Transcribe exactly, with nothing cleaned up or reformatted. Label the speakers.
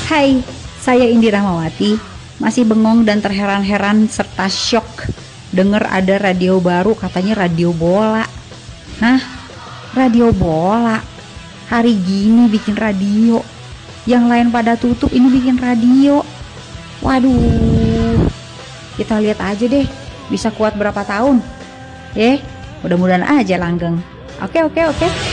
Speaker 1: Hai, saya Indi Rahmawati. Masih bengong dan terheran-heran serta syok dengar ada radio baru, katanya radio bola. Hah? Radio bola? Hari gini bikin radio? Yang lain pada tutup, ini bikin radio. Waduh, kita lihat aja deh bisa kuat berapa tahun. Eh, mudah-mudahan aja langgeng. Oke, oke, oke.